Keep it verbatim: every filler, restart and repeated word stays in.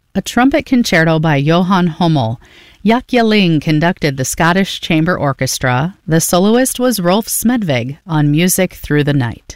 a trumpet concerto by Johan Hummel. Jaak Ling conducted the Scottish Chamber Orchestra. The soloist was Rolf Smedvig on Music Through the Night.